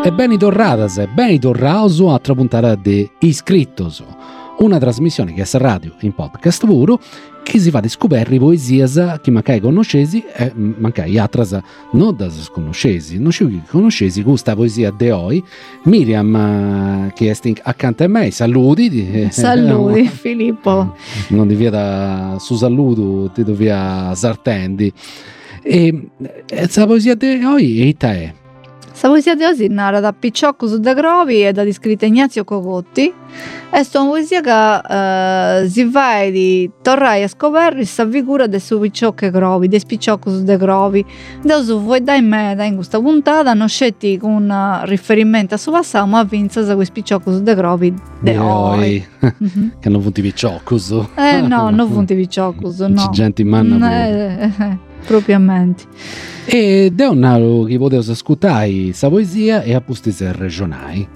E beni torradas e beni torraus a altra puntata de Iscrittos, una trasmissione che è radio in podcast puro che si fa di scoperri poesias che mancai conoscesi e mancai atras non da sconoscesi. Non ci conoscesi questa poesia de oggi. Miriam che è accanto a me, saluti. Saluti Filippo. Non ti via su saluto, ti dovia sartendi. E questa poesia de oggi è Questa poesia di oggi narra da Picciocco su de Grovi e da descritta Ignazio Cocotti. È una poesia che si va di tornare a scoprire questa figura del suo Picciocco Grovi, del Picciocco su de Grovi. Deus vuoi da me in questa puntata non scetti con riferimento a suo passato, ma vinza da questo Picciocco su de Grovi de oggi. Che non funti Piccioccus. No, non funti Picciocus, no. C'è gente in manna propriamente. E da un altro che potevo ascoltare questa poesia e apposti se regionai.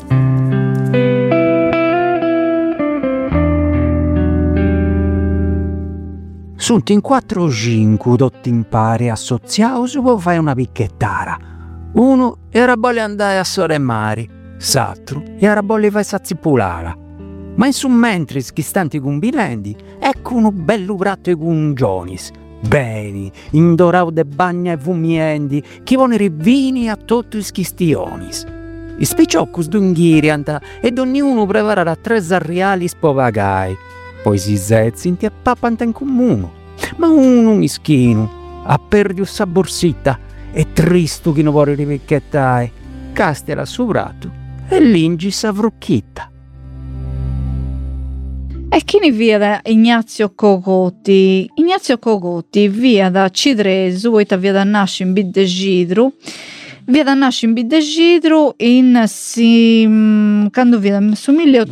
Sunt in 4 o 5 dotti impari associaus può fare una picchettara. Uno era bolle andare a Sore Mari, s'altro era bolle fare sazzipulara. Ma in su mentre schistanti con bilendi, ecco uno bello prato con Gionis. Beni, indorau de bagna e vumiendi, chi vonere vini a tutto i schistionis. I spicciocus d'unghirianta e ognuno preparerà 3 reali spovagai. Poi si zezzinti e pappanta in comune. Ma uno mischino, ha perdido sa borsita e tristo chi non vuole ripicchettare. Castela su prato e l'ingi sa vrocchitta. E chi ne via da Ignazio Cocotti? Ignazio Cocotti via da Cidresu, e via da nasce in Biddegidru. Via da nasce in Biddegidru quando via su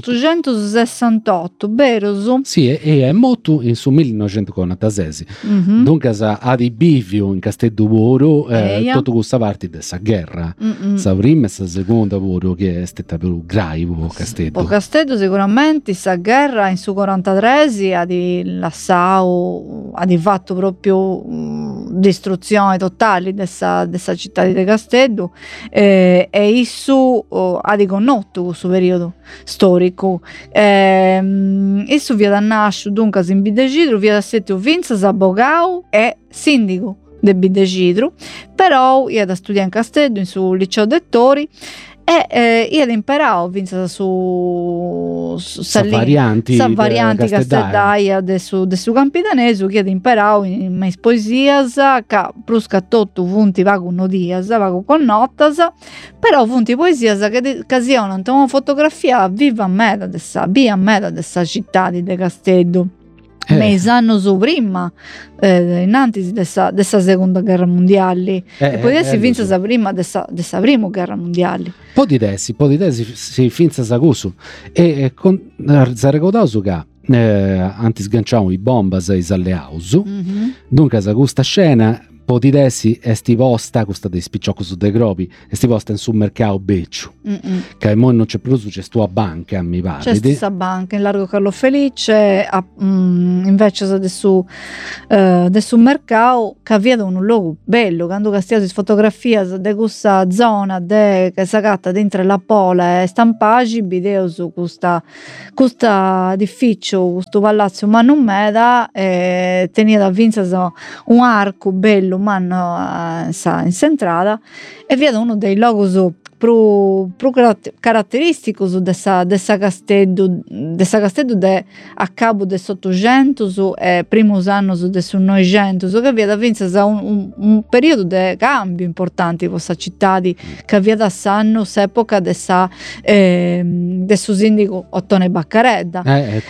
1868, Berosu. Sì, e è molto in su 1946. Dunque a di bivio in Castelduporo tutto questa parte della guerra. La prima e la seconda pure che è stata più grave Castello. Castello sicuramente questa guerra in su 43 ha di lassau, ha di fatto proprio distruzione totale dessa città di Castello. E isso ha di connotto questo periodo storico. Isso via da nascere dunque in Biddegidru, via da sette Vinzas abogau e sindaco de Biddegidru, però io da studiare in Castello in su liceo dettori e io ad imparare vinza su varianti castelldaia de su Campidanesu, che ad imparare in mais poesias ca plus ca tutto funti vago no dias vago con notas, però funti poesias che occasionano una fotografia viva a meda dessa città di De Castello. Meis'anno su prima, innanzi dessa seconda guerra mondiale, e poi adesso vince la prima dessa prima guerra mondiale. Poi di si finza sa cusu e sa ricordato che anti sganciamo i bombas e i alleaus. Dunque sa questa scena potidesi esti posta questa dei spicciocco su dei grobi esti posta in sul mercato beccio che mo non c'è più, c'è tua banca mi pare c'è questa banca in largo Carlo Felice invece del suo mercato che aveva un luogo bello quando castiato fotografie di questa zona che si gatta dentro la pola e stampaggi video su questo edificio, questo palazzo ma non meda tenia da vinza un arco bello in centrata e via uno dei logos più caratteristici dessa castello de a cabo del 800 e primos annos del 900 che aveva da vincere un periodo di cambio importante in questa città che aveva da sanno s'epoca del suo sindaco Ottone Baccaredda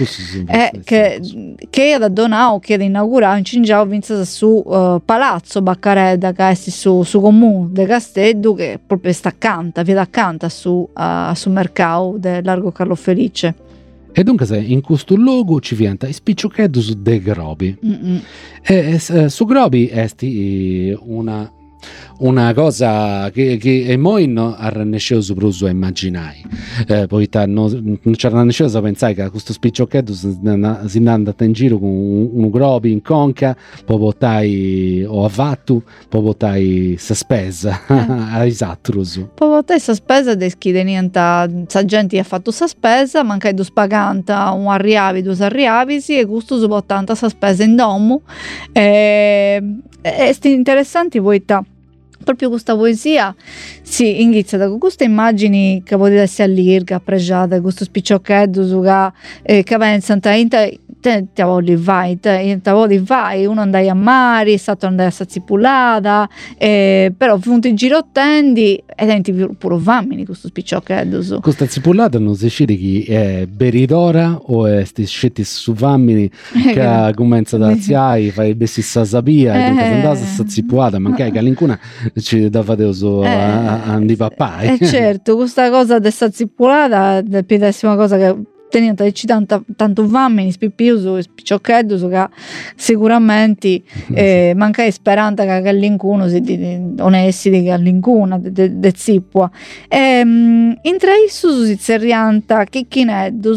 che da Donau che da inaugurare in Cingiao vincere su Palazzo Baccaredda che è su comune de Castello che proprio sta accanto via accanto su mercato del largo Carlo Felice. E dunque in questo luogo ci viene spicciocchedo su dei grobi. Su grobi esti una una cosa che e moi no arrannesceo su pruso a immaginai, poi non c'era arrannesceo a pensare che questo spicciochetto si andata in giro con un grobi in conca, poi votai o a vattu, poi votai sa spesa a isattrus. Poi votai sa spesa de chi niente sa gente ha fatto sa spesa, mancai dus paganta un arriavi, dus arriavisi e gusto su bottanta sa spesa in domo. È interessante voi proprio questa poesia si inizia da queste immagini che potete essere all'irga, pregiate, questo spicciochetto che pensano te voli vai, uno andai a mare, stato andai a Sazzipulada, però venuto in girottendi e senti pure uomini questo spicciochetto. Questa Sazzipulada non si scende chi è beridora o è scetti su uomini che comincia da ziai, fai bessi sa sabia e dunque andate a Sazzipulada, ma che all'incuna ci da fare uso a di papà. Certo, questa cosa di Sazzipulada è la pessima cosa che teniamo tanto uomini spippiuso e spicciochetto che sicuramente manca speranza che all'incuno si onesti di all'incuna de zippua intra issu si zerrianta chichineddu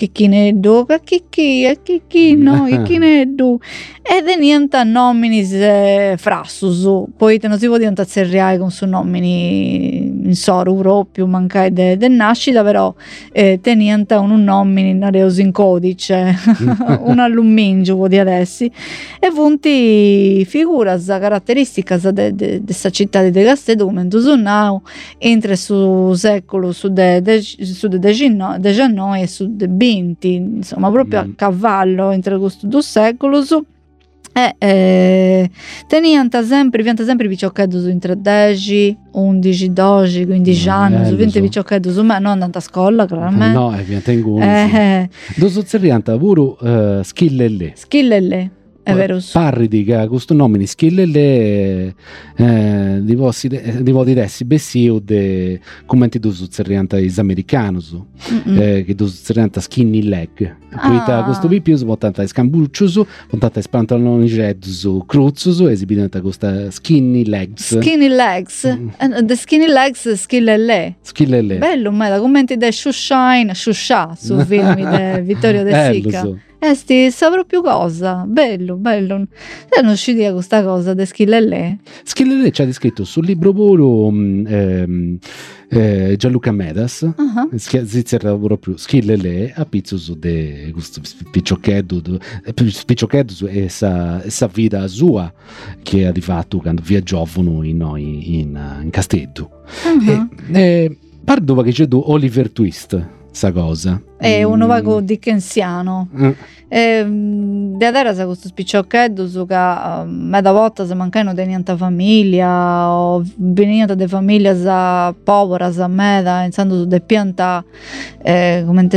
ed è niente nominis frassus poi non si può diventare zerriai con su nomini in soro proprio mancai de nascita però teniente un nomini nareus in codice un allumingio di adesso e vunti figuras caratteristicas de sta città di Castello come Dusonnau entra su secolo su de XIX e su de XX insomma proprio a cavallo entre questi due secoli vianta sempre piccioccheddu su intra 10, 11, 12, 15 anni, su 20 piccioccheddu su me, non andando a scuola, chiaramente. No, è vianta in guno. Doso zerrianta pure Schillelle. Schillelle, è vero. Parri di questo nome di Schillelle di voti dessi bessiu de commenti doso zerrianta is americanus, che doso zerrianta skinny leg. Poi questo pipius votanta scambuccius, votanta pantaloni redus, cruzzus, esibita questa skinny legs. Skinny legs, the skinny legs Schillelle. Schillelle. Bello, ma da commenti de Shusha su film di Vittorio De Sica. Sa proprio cosa, bello. Se non ci dia questa cosa de Schillelle. Schillelle c'ha descritto sul libro puro Gianluca Medas, si c'era proprio Schillelle a pizzo de questo spiccioccheddu e sa vita sua che ha di fatto quando viaggiavano in Castello. Par dove che c'è Oliver Twist sa cosa. È un vago dickensiano. De adera questo spiccioccheddu su che meda volta se mancano di niente famiglia o veniente de famiglia poveras a meda insando su de pianta come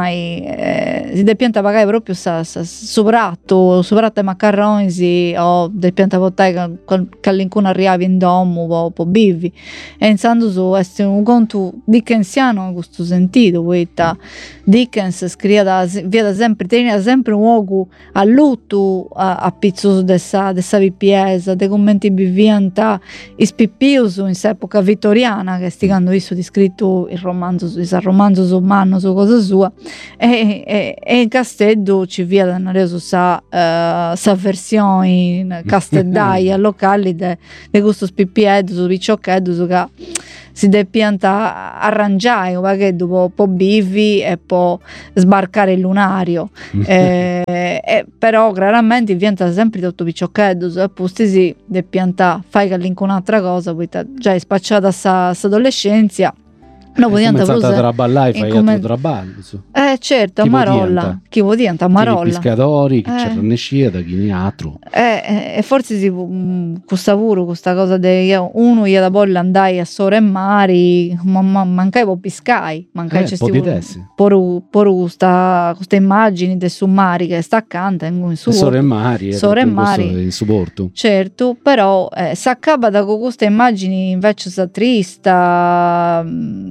si de pianta pagai proprio su prato e maccarroni o de pianta votai che all'incuna arrivavi in domo po bivi e insando su è un conto dickensiano in questo sentito poeta Dickens scriveva via sempre teneva sempre un uomo a lutto a pizzo dessa vipiesa de commenti vivianta ispippius in s'epoca vittoriana che sticando visto di scritto il romanzo su manno su cosa sua e in Castello ci via da nareso sa versione castellai locali de questo spippieddu su piccioccheddu su che si deve pianta arrangiare perché dopo può bivi e può sbarcare il lunario però chiaramente diventa sempre tutto piccioccheddu e posti si deve pianta fai che un'altra cosa poi già è spacciata sa adolescenza no, come a traballare fai altro traballo certo, a Marolla chi vuol diventa a Marolla i pescatori chi c'era ne scia da chi ne altro e forse questa pure questa cosa uno io da bolla andai a Sore e Mari mancai po' piscai mancai poru questa immagini del su mari che sta accanto in su Sore e Mari in supporto certo però s'accaba da queste immagini invece sa trista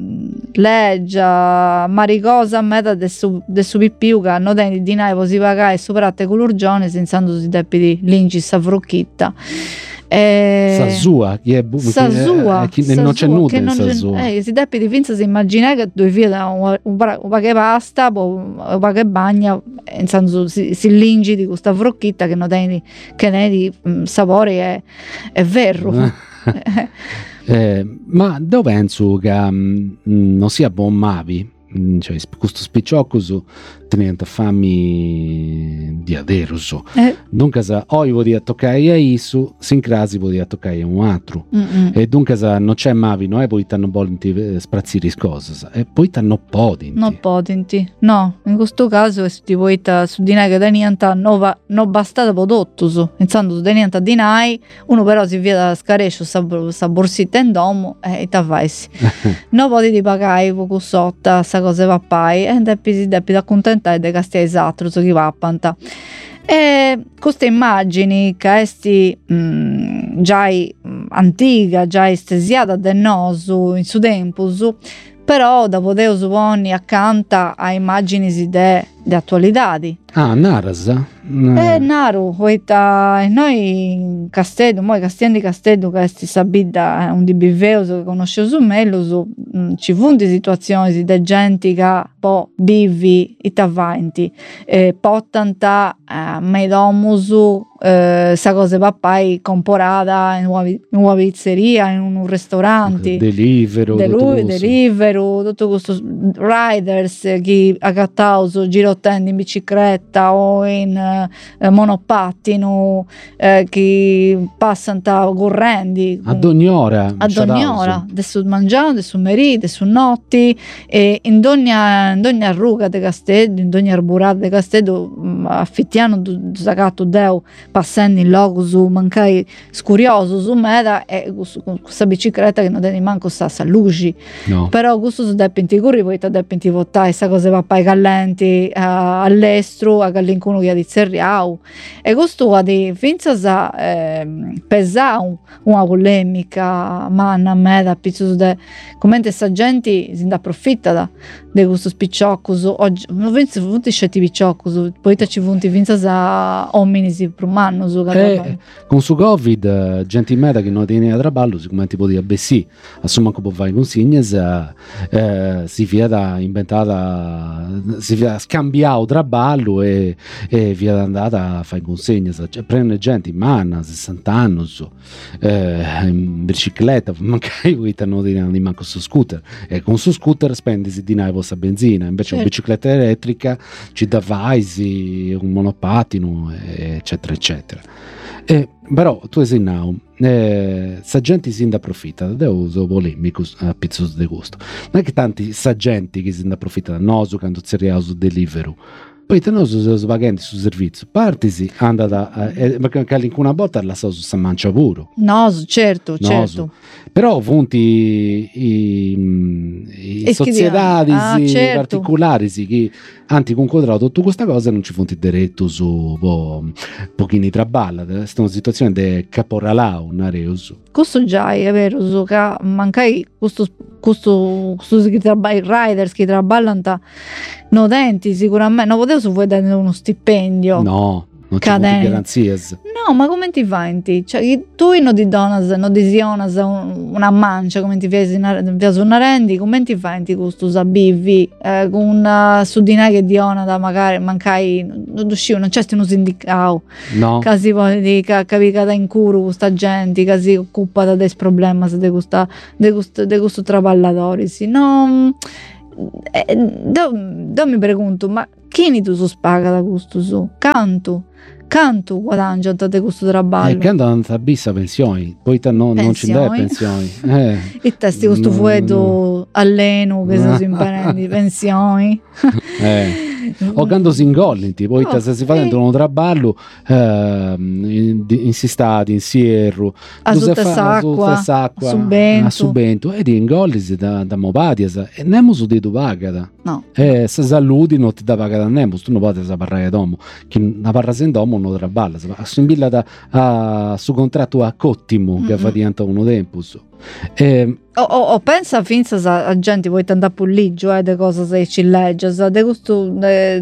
leggia maricosa a metà del su pippiu che hanno denti di nai si pagai e superate con l'urgione senza si deppi di lingi sa frucchitta Sa sua, chi è non c'è nuda in sa sua. Si deve di finza si immaginare che due figli da un paio pasta, poi un paio bagna, in senso si lingi di questa frocchitta che non ne di sapore è vero. Ma dove penso che non sia buon mavi, cioè questo spicciocco tenendo fammi di aderuso. Dunque io voglio toccare a isso, sin crasi voglio toccare a un altro. E dunque non c'è mavi, no? E poi t'hanno volenti sprazzire cose e poi t'hanno podinti. Non podinti. No, in questo caso ti vuoi su di che da niente non bastata prodotto su. Pensando su di niente di nai, uno però si via da scarescio sa borsetta in domo e ta fai. Non podi di pagare poco sotta, sa cose va pai e si deppi da contentare de castia esatto so chi va a panta. E queste immagini che esti già antica, già estesiata del nosu in su tempo però da poter supponi accanto a immagini de attualità. Narasa? Naru, poeta noi in Castello, moi Castian di Castello che esti sabida un di biveuso che conosce su meglio ci fu di situazioni di gente che po' vivi itavanti potanta medomusu sa cose pappai comporata in una pizzeria, in un ristorante, Deliveroo, tutto questo riders chi accattauso girottendo in bicicletta o in monopattino chi passano correndi ad ogni ora, adesso mangiando, adesso merì, adesso notti e in ogni arruga de Castello, in ogni arburata de Castello affittiano saccato deu passando in loco su mancai scurioso su meta e questa bicicletta che non tiene manco sta luci però questo su depinti curri poi depinti votai sta cosa va pai callenti all'estero a gallincuno che ha di zerriau e questo ha di finza sa pesau una polemica manna a me da pizzo de commente sta gente si approfitta di questo spicciocco oggi non penso tutti scetti picciocco poi ci funti finza sa omini si prumano con su Covid gente in meta che non tiene a traballo sicuramente può dire beh sì assomma che può fare consegne si via inventata si via scambiato traballo e via andata a fare consegne cioè, prende gente in manna 60 anni in bicicletta magari non tiene manco su scooter e con su scooter spendi si dinai vostra benzina invece una bicicletta elettrica ci dà vaisi un monopattino eccetera eccetera però tu sei now sa gente si approfitta da uso polemico a pizzo di gusto non è che tanti sa gente che si approfitta da noso quando si riauso Deliveroo poi te non sono svagenti sul servizio partisi andata perché in una volta la so su mancia puro certo però funti i società certo. particolari che anticonquadrato tutta questa cosa non ci funti diretto su pochini traballa questa situazione di caporalao un areuso questo già è vero so che mancai questo riders che traballano no denti sicuramente non potevo su voi dare uno stipendio no non c'è garanzie no ma come ti fanti cioè tu non ti donas non ti sionas una mancia come ti fai una rendi come ti fanti questo sabivi con su di che diona da magari mancai non uscivo non c'è uno sindicao no casi poi di capicata in curo questa gente che si occupa dei problemi di questo traballatori sì no mi pregunto ma chi tu spaga da questo su canto guadagno da questo traballo canto non bissa pensioni poi non ci dai pensioni e testi questo fueto alleno che si imparano pensioni o quando si ingollinti poi se si fa dentro un traballo insistati in sierro a sott'acqua a subento e di ingollisi da mobadias e nemmeno su di tu pagata No. Se saludi non ti dà pagata a Nemus, tu non puoi parlare di domo, che la parla in domo non traballa, si imbilla su contratto a Cottimo, che fa diventa uno tempus. O pensa finza a gente vuoi andare a pulligio de cose se ci legge de questo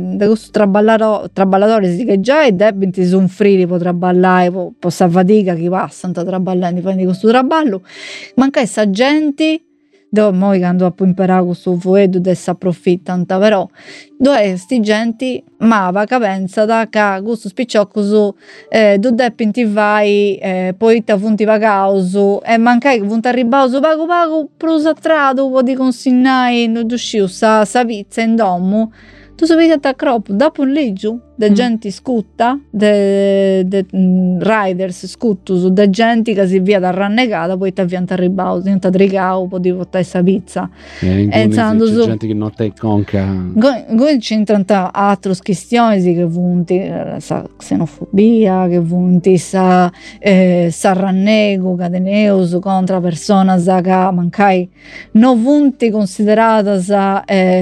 traballatori che già i debiti sono free può traballare può fatica chi passa traballando di questo traballo manca essa gente dove moi quando a imparare questo fuoco e si approfittano però dove sti genti ma va che pensa da che questo spicciocco su tu depinti vai poi ti funti pagauso e mancai che funti arribauso pago prosatrato può di consegnare non riusciu sa pizza in domo tu sapete a croppo dopo un leggio de gente scutta de riders scuttus de gente che si via da rannegata poi ti avvianta arribauso diventa trigao può di portare sta pizza e c'è gente che non te conca poi c'entrano altre questioni che vunti sa xenofobia che vunti sa rannego cadeneus contra persona sa che mancai non vunti considerata sa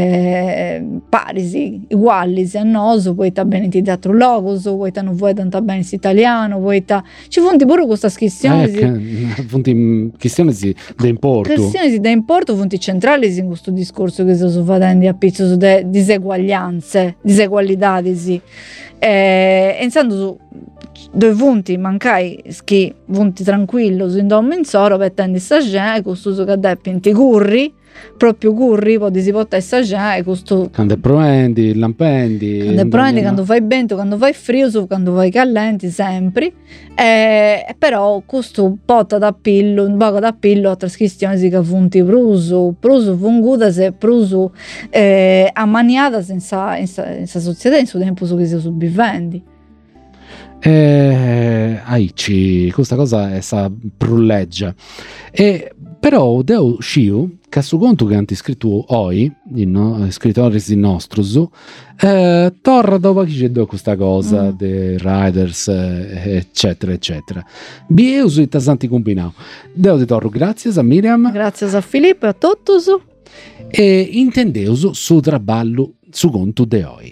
parisi uguali a noso poi sta bene di altro logos poi non vuoi tanto bene in italiano poi ci funti pure questa questione questioni da importo funti centrali in questo discorso che sto facendo a pizzo su diseguaglianze disegualità sì pensando su due punti mancai che punti tranquillo in domo in soro per tendi sta gente questo che depinti curri proprio curri poi si porta sta gente questo quando provendi lampendi quando fai vento quando fai frio quando fai callenti sempre però questo porta d'appello un poco d'appello a altre questioni che funti pruso funguta se pruso ammaniata senza società in suo tempo su che si sopravvivendi questa cosa è sta prulleggia però deu sciu che su conto che hanno scritto oi scrittori nostros torna dopo che c'è questa cosa dei riders eccetera eccetera bieuso i tasanti combinao deu di torno grazie a Miriam grazie a Filippo e a tutti e intendeuso su traballo su conto de oi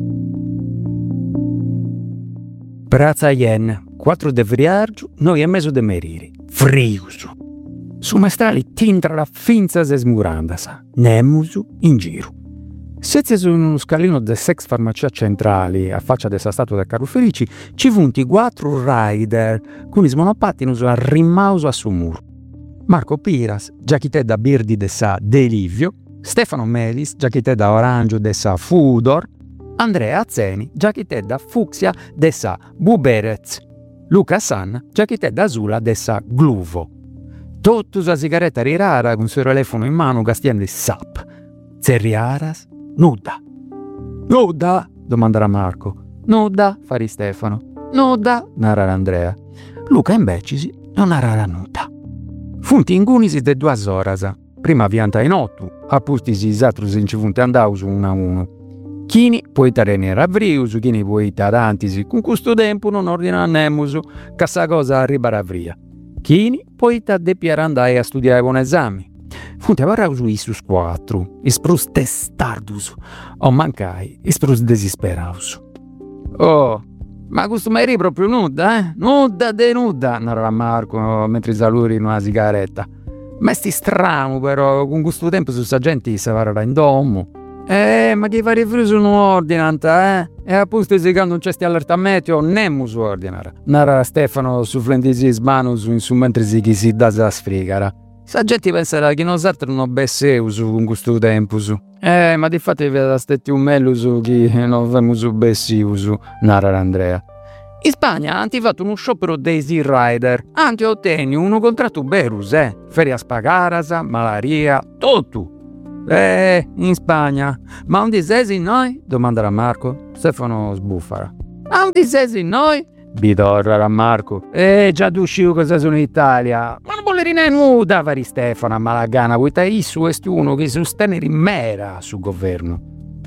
Praza ien, 4 de friargiu, 9 de meriri. Friusu. Su mestrali tintra la finza se smurandasa. Nemusu in giro. Sezia su uno scalino de sex farmacia centrali, a faccia della statua del Carlo Felici, ci funti 4 rider, con i smonopattinus a rimauso a su muro. Marco Piras, giacchitè da birdi de sa Delivio, Stefano Melis, giacchitè da orango de sa Fudor, Andrea Azzeni, giacchitè da fucsia de sa Buberez, Luca San, giacchitè da Azula de sa Gluvo. Tutto sa sigaretta rirara con suo telefono in mano gastiendo il sap. Zerriaras, nuda. Nuda? Domanderà Marco. Nuda, fari Stefano. Nuda, narrà Andrea. Luca imbecisi non narrà nuda. Funti ingunisi de 2 orasa. Prima vianta in 8, appustisi isatrus in ci funti andausu 1 a 1. Chini puoi tenere a vriusu, chini puoi tarantisi, con questo tempo non ordina nemusu, che sta cosa arriva a vria. Chini poi depiare andare a studiare con esami. Funti a varausu isus 4, isprus testardus, o mancai, isprus desisperaus. Oh, ma questo mai proprio nuda, Nuda de nuda, narrava Marco mentre saluri in una sigaretta. Ma sti strano però, con questo tempo su sta gente si varrà in domo. Ma che vari friso non ordinanta, E appunto se non c'è sti allerta meteo, nemus ordinare. Narra Stefano su flendisi manus in su mentre si chi si dà la sfrigara. Sa gente penserà che nosotros non besseusu con questo tempo su. Ma di fatto vede stetti un melusu che non vemusu bessiusu, narra Andrea. In Spagna hanno fatto uno sciopero dei Sea Rider. Hanno ottenuto uno contratto berus, feria spagarasa, malaria, tutto. In Spagna. Ma un disesi noi? Domanderà Marco. Stefano sbuffara. Ma un disesi noi? Bidorrerà Marco. Già d'uscito cosa sono in Italia. Ma non volerina nuda, vari Stefano, a malagana. Quita issu est uno che sostenere in mera sul governo.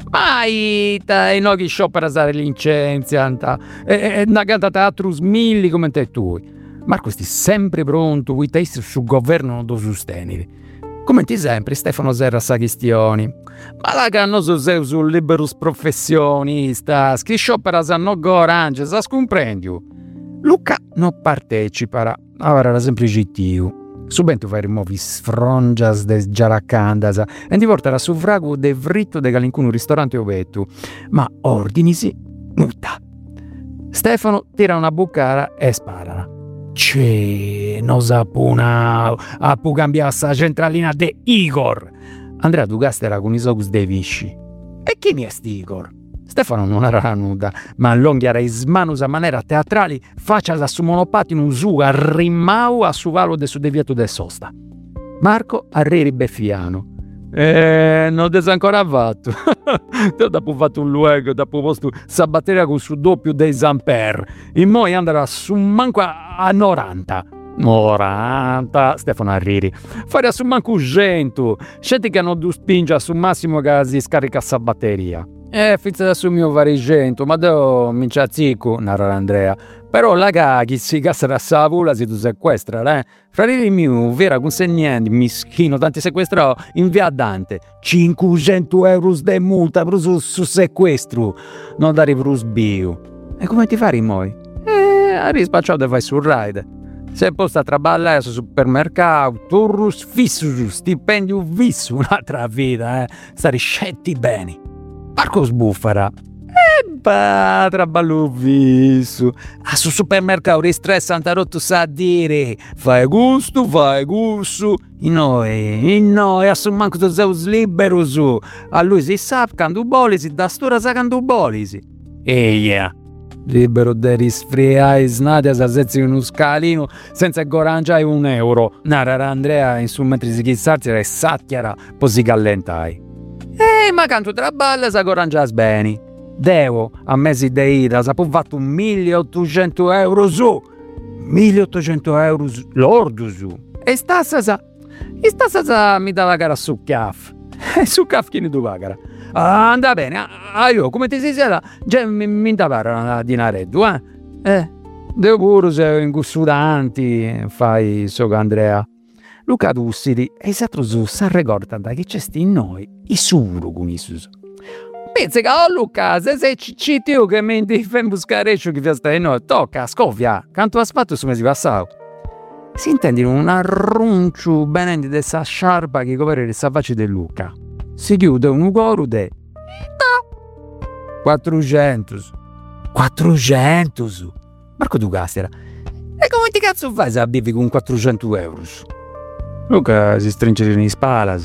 Mai i no che sciopera sare l'incenzianta. Una cantata atrus milli come te tu. Marco sti sempre pronto, quita issu sul governo non do sostenere. Come ti sempre, Stefano serra sa chistioni. Ma la cannoso sei su liberus professionista, scriscio per sanno orange, sa scomprendiu. Luca non parteciperà, ora era semplice tiu. Subito fai rimuovi sfrongias de giaracandas e ti porterà su fragu de fritto de calincunu ristorante ovettu. Ma ordinisi, muta. Stefano tira una buccara e spara. C'è, non sapuna, a pu cambiare sta centralina de Igor. Andrea Dugastera con i socus dei visci. E chi mi è Igor? Stefano non era nuda, ma l'onghiara ismanus a maniera teatrali faccia da su monopatino su a rimau a su valo de su deviato de sosta. Marco arriri beffiano. Non te sei ancora fatto. Ti ho dopo fatto un luogo, dopo posto sa batteria con su doppio dei ampere. In moi andrà su manco a 90. 90, Stefano Arriri. Fare su manco 100. Scetti che non tu spinge su massimo che si scarica sa batteria. Fizza su mio varigento, ma devo mincia zicco, narra Andrea. Però la chi si casserà sa vula si tu sequestra, Fratelli mio, vera consegnante, mischino, tanti sequestrò in via Dante. 500 euro de multa per su sequestro. Non dare per sbio. E come ti fai moi? A rispacciato fai sul ride. Se posta a traballare sul supermercato, turrus fissus, stipendio fisso, un'altra vita, Stare scetti bene. Marco sbuffara. Traballo fisso. A su supermercato ristressa anta rotto sa dire. Fai gusto. In noi, a su manco tu zeus liberus. A lui si sa candu bolisi, da stura sa candu bolisi. Eia. Libero de risfriare snadia sa sezzi uno scalino senza gorangiare €1. Narra Andrea in su mentre si chissarsi e sattiara, poi si gallentai. Ma canto traballa sa gorangias bene. Devo a mesi de ida sa può fatto 1.800 euro su. 1.800 euro lordo su. E stassa mi dava gara su caff. E su caff chi ne tu pagara? Anda bene, io come ti si sieda, già mi davara di nareddu, devo pure se ingussudanti, fai so che Andrea. Luca Dussidi, esatto su, sa ricordata che c'è in noi, i suru con i sus. Pizzica, Luca, se sei citio che mi fai buscare ciò che vi sta in noi, tocca, scoffia, canto ha fatto su mesi passato. Si intende un arruncio benendo di sa sciarpa che copre le savacci di Luca. Si chiude un ugoru de 400. Marco Dugastera. E come ti cazzo fai se abbivi con 400 euro? Luca si stringe in spalas.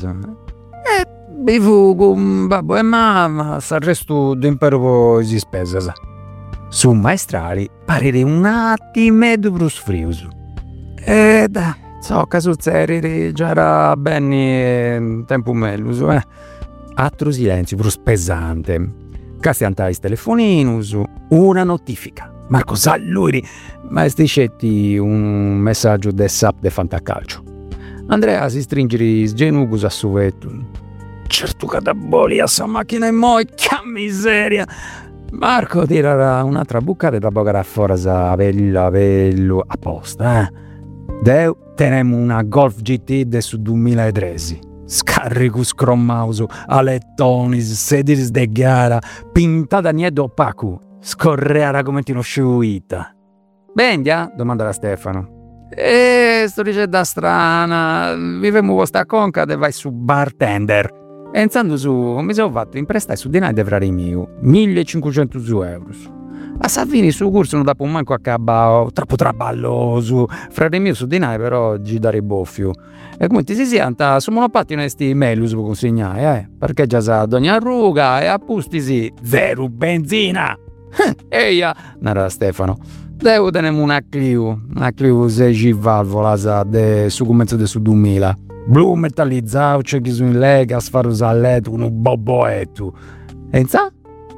Bevo con babbo e mamma, s'arresto d'impero si spesa. Su maestrali parere un attimo per sfriuso. Da, so che succede già era bene tempo mellus, Altro silenzio, pro pesante. Castiantais telefoninus, una notifica. Marco Salluri, ma stiscetti un messaggio de SAP de Fantacalcio. Andrea si stringe i sgenugus a suvetto. Certo cataboli a sa macchina e moi, che miseria! Marco tira un'altra buccata da bocca fuori sa avello apposta, Deu tenemo una Golf GT de su 2013. Scarico scrommauso, alettonis, sedis de gara, pintata niente opaco, scorreara come tino sciuita. Bendia? Domanda Stefano. Sto dicendo strana, vivemo questa conca de vai su bartender. E iniziando su, mi sono fatto imprestare su denaro di frare mio, 1.500 euro. A Savini su corso non dopo manco accabao, troppo traballoso. Frare mio su denaro però gi dare boffio. E come ti si senta, su monopattino esti melus può consegnare, perché già sa ogni ruga e appustisi zero benzina. Eia, narra Stefano. Devo tenere una Clio 6 valvola de su commenzo de su 2000. Blu metallizzato, c'è chi su in lega, sfarosa a letto, un boboetto. E insa?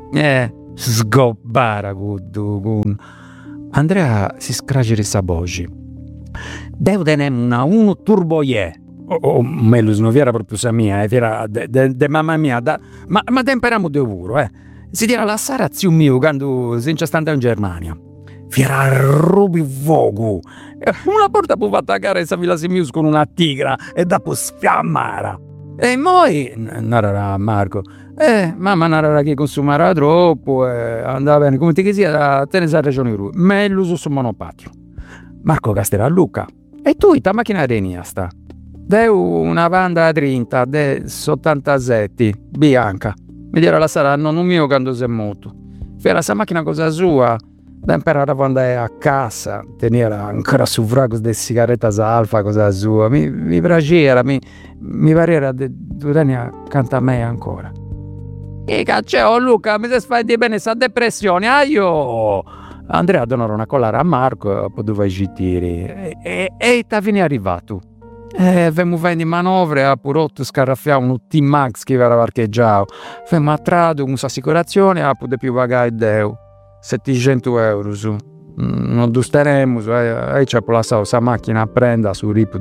Sgobbara con Andrea si scragere sa voce. Devo tenere una 1 turbo melus non era proprio sa mia, era de mamma mia, ma temperiamo de euro, Si tira la sara zio mio quando si incestante in Germania. Fiera rubi fuoco, Una porta può attaccare essa villa semius con una tigra e dopo sfiammara. E poi, narrerà Marco, mamma narrerà che consumara troppo, andava bene, come ti che sia, te ne sai ragione lui, meglio su monopattino. Marco casterà a Luca, e tu, ta macchina renia sta? Deu una Panda 30, de 87, bianca, mi dirà la sarà nonno mio quando si è muto. Fera sa macchina cosa sua, da imparare quando è a casa, tenere ancora su fragos de sigaretta alfa cosa sua, mi piaceva, mi pareva di tenere accanto a me ancora. E cacciò Luca, mi si fai di bene sta depressione, aio! Andrea donò una collare a Marco, poi dove i tiri, e ta fine arrivato. Femmo vendi manovre, a purotto scarraffiamo un T-Max che era parcheggiato, femmo attrato con assicurazione, a poter più pagare Deu. 700 euro su. Non dusteremo, c'è la sa macchina a prenda su rip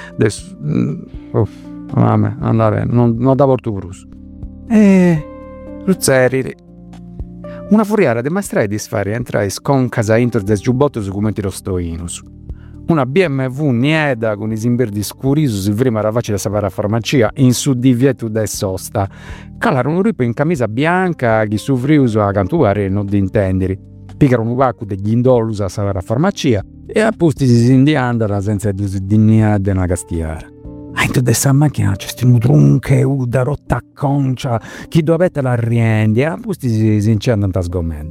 vabbè, andare, non da portugrus. Ruzzeri. Una furiara de maestrai di sfari entrai con casa intro des giubbotto su come tiro stoinus. Una BMW nieda con i simberdi scurisus il prima era facile sapere a farmacia in su divieto de sosta. Calare un ripo in camisa bianca che su friuso a cantuare non di intendere. Picare un vacu degli indolus a sapere a farmacia e a posti si indiandara senza dignità de una castiara. Ainto de sta macchina c'è sti trunche da rotta concia chi dovete la riendi e a posti si inciandano a sgomendi.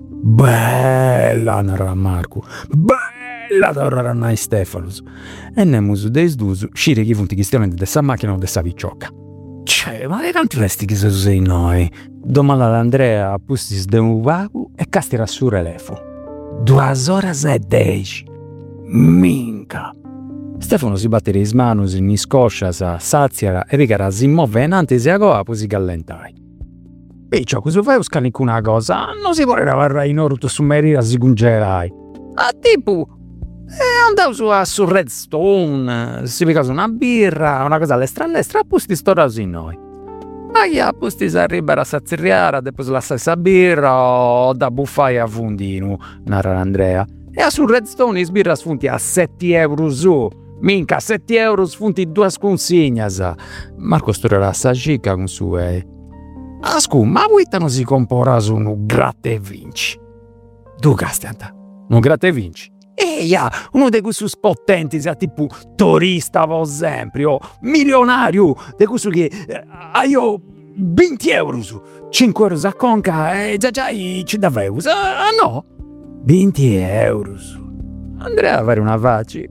Bella narra Marco, bella torrare a Stefanus. E nemus deis dus scire chi funti chistione de sta macchina o de sta vicciocca. Cioè, ma le tanti resti che se sei noi? Domanda ad Andrea a posti de un vagu e castira su telefono. 2:10. Minca. Stefano si battere in mano, in scoscia, saziara e vigara si muove innanzi si agoa, poi si gallentai. E ciò che fai uscani con una cosa, non si vuole lavorare in orto su merira si cungerai. Ah, tipo, andavo su Redstone, si picava una birra, una cosa all'estra, poi si storasi in noi. A poi si arriva a saziare, poi si lascia questa birra o da buffare a fundino, narra Andrea. E a su Redstone si birra sfunti a 7 euro su. Minca, 7 euro sfunti 2 consignas. Marco storerà sta cica con su Ascu, ma vuoi non si compora su un gratta e vinci? Tu castanta, un gratta e vinci? Uno di questi potenti, sia tipo turista o sempre, o milionario, di questo che io 20 euro su, 5 euro a conca e già ci davvero. No, 20 euro su. Andrea a fare una faccia.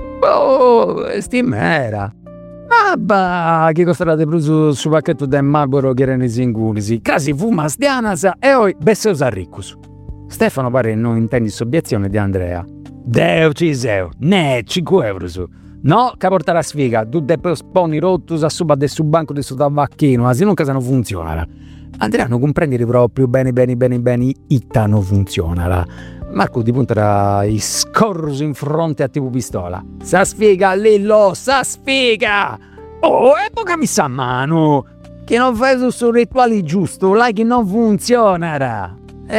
Stimera. Abba, che costate più su pacchetto del Marlboro che erano i singurisi. Casi fuma stianas e oi besseus a riccus. Stefano pare non intendi obiezione di Andrea. Deo ci seu, ne 5 euro su. No, che portare a sfiga, tu devi sponi rottus a suba del banco del suo tabacchino, se non casa non funziona. Andrea non comprende proprio bene, itta non funziona. Marco ti punterà i scorsi in fronte a tipo pistola. Sa sfiga, Lillo, sa sfiga! Oh, e poi mi sa mano! Che non fai su rituali giusto, là che non funzionerà.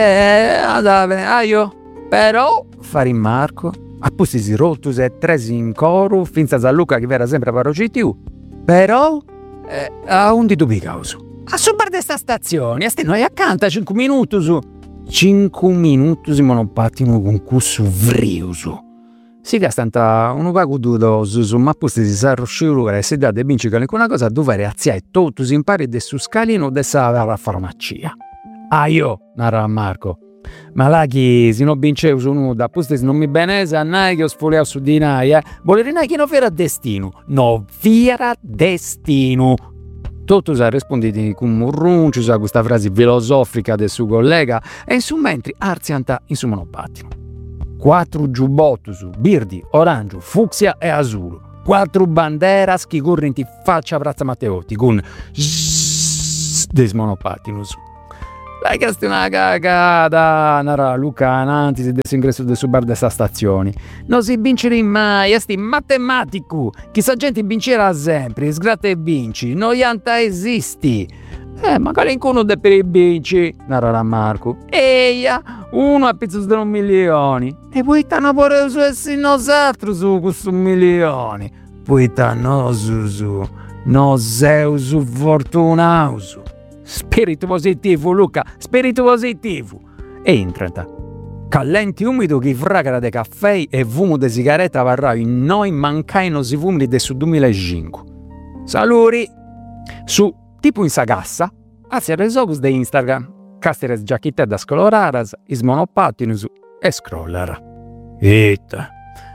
Io. Però, fare in Marco, a posti si rottus e tresi in coro, finza a Luca che vera sempre a parocitiu. Però, a un di tu picauso. A super de sta stazione, a ste noi accanto a 5 minuti su. 5 minuti si monopattino con cussu vriuso. Si gastanta un vago dudoso su ma posti si sa riuscire e si dà de vinci che alcuna cosa dove reaziare tutto si impari de su scalino de sa farmacia. Io, narra Marco. Ma là chi si non vincevo su nuda, posti non mi benesa, nai che ho sfogliato su di nai, volerai che non era destino, no, era destino. Tutto si risponditi con un murruncio a questa frase filosofica del suo collega e in su mentre arzianta in su monopattino. 4 giubbotti su, birdi, orango, fucsia e azzurro. 4 banderas che corrono in faccia Piazza Matteotti con des monopattino su. La questa è una cagata, narra Luca Ananti del ingresso del suo bar della stazione. Non si vincerà mai, è matematico. Chissà gente vincerà sempre, sgratta e vinci, non yanta esisti. Magari in uno de per i bici, narrerà Marco. Eia, uno a pizzo di 1 milione. E poi t'hanno pure su essi nosotros su questo milioni. Poi t'hanno su. No Zeus fortunaus. Spirito positivo, Luca, spirito positivo. E entrata. Callenti umido che fragara de caffè e fumo de sigaretta varrà in noi mancaino si fumili de su 2005. Saluri! Su tipo in sagassa, hacia resogus de Instagram, casteres giacchittedas coloradas, is monopattinus e scroller. Ita.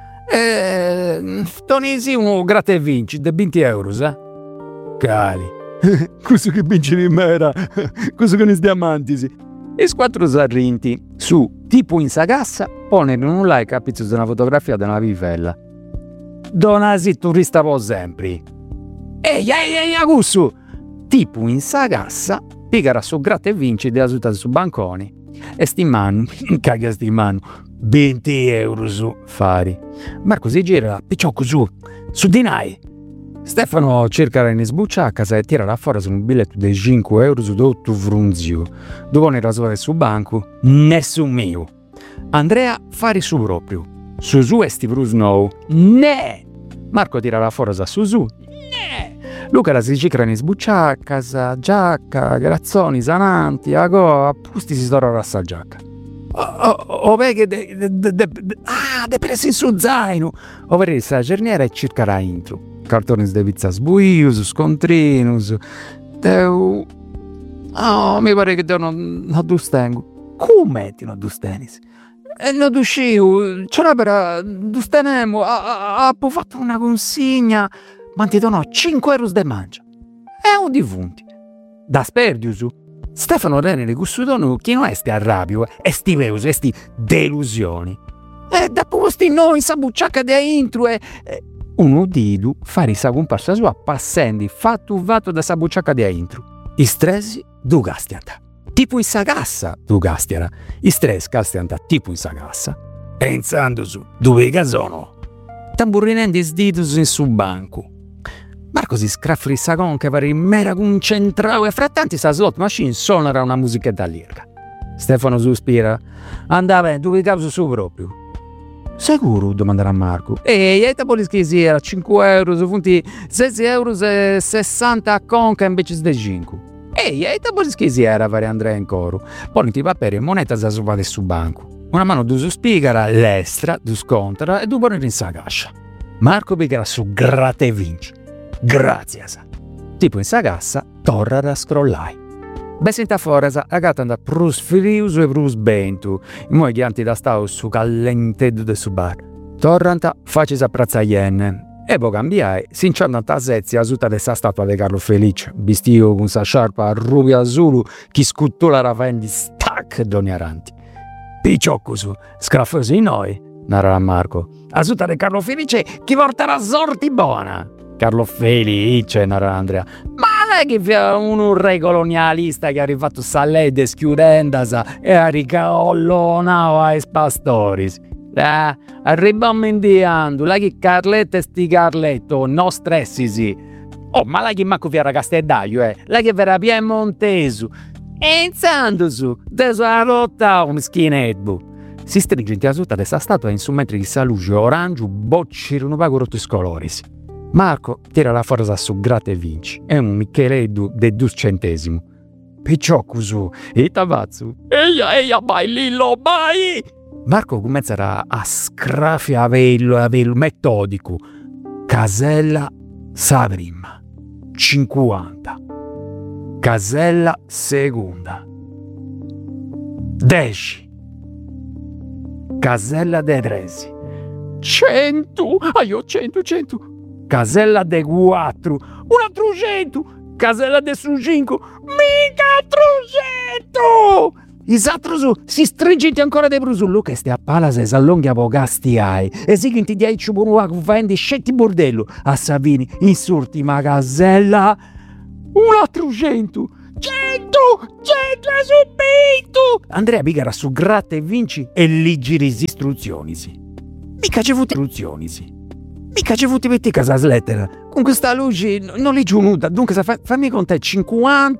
Tonisi uno gratta e vinci de 20 euros, Cali. Questo che vinci di mera, questo che ne stiamantisi. E quattro sarrinti su tipo in sagassa ponere un like a pizzo di una fotografia di una vivella. Donasi turista po' sempre. Ehi, Agussu! Tipo in sagassa pigara su gratta e vinci de asutati su banconi. E sti manu, caga sti manu, 20 euro su fari. Marco si gira, picciocco su dinai. Stefano cerca in sbuccia a casa e tira la fuori su un biglietto di 5 euro su tutto frunzio. Dopo ne rasore su banco, nessun mio. Andrea fari su proprio. Su e sti brus no. Ne! Marco tira la fuori su. Ne! Luca la si cicra in sbuccia a casa, giacca, grazzoni, sananti, ago, appusti si storora a sta giacca. Ov'è de presi su zaino. Ov'è sta cerniera e cercherà intro. Cartoni de pizza sbuius, scontrinus. Deu. Mi pare che non dustengo. Come ti non dustenis? Non dusciu, c'era per dustenemo, ha fatto una consigna, ma ti donò 5 euro de mangia. E un difunti. Da sperdiusu. Stefano Renere Cussudonu chi non esti arrabio, esti veus, esti delusioni. E dopo sti noi sa bucciacca de intro e uno didu fari sa comparsa sua passendi fatto da sa bucciacca de intro. I stresi du gastianta. Tipo in sagassa du gastiara. I stress gastianta tipo in sagassa. Pensando su dove gasono. Tamburrinendi sdidus in su banco. Marco si scraffri sa conca per il mera concentrao e frattanti sa slot machine suonara una musichetta lirica. Stefano sospira. Andava dove causa su proprio. Sicuro? Domanderà Marco. E te vuoi che sia 5 euro su funti 6 euro e 60 a conca invece di 5. E te vuoi che sia era fare Andrea in coro. Poi ti papere e moneta da sopra su banco. Una mano du spiegara l'estra, du scontra e du ponere in sa cascia. Marco pigara su gratta e vinci. Grazie. Tipo in sa cassa torra da scrollai. Besenta forasa agata da prus frius e prus bentu. I moi ghianti da stau su callentedu de su bar. Torranta facis a prazzaienne. E poi cambiai, sinciando a sezzi a suta de sa statua de Carlo Felice, vestio con sa sciarpa rubia azzurro, chi scuttola ravendi stac doniaranti. Piccioccusu, scraffosi noi, narrà Marco. A suta de Carlo Felice, chi porterà sorti buona. Carlo Felice, narrà Andrea. Ma che sia un re colonialista che ha rifatto salette schiudendasa e ha ricaollonao ai pastoris. Arriviamo indiando, la che Carletto e sti Carletto, non stressisi. Oh, ma la che manco via Castellaio, la che vera piemontesu. E insandosu, deso la rotta un schinetto. Si stringenti a sutta dessa statua in su mentre che sa luce orange boccirono pago rotto scoloris. Marco tira la forza su gratta e vinci. È un Micheleddu de 2 centesimo. Piccioccusu, e tabazzu. Eia, vai Lillo, vai! Marco comincia a scrafia a velo metodico. Casella Savrima 50. Casella seconda 10. Casella de 13. 100. Io 100. Casella de 4. Un altro 100. Casella de su 5. Mica 300. Isatrusu si stringenti ancora de brusullo che stia pala se s'allonghi pogasti ai e si che ti diai ciubunua vendi scetti bordello a Savini insurtima casella un altro 100 subito. Andrea pigara su gratta e vinci e lì giri istruzioni sì. Mica c'è avuto istruzioni sì. Mica c'è avuto metti casa slettera con questa luce non li giù nuda dunque fammi con te 50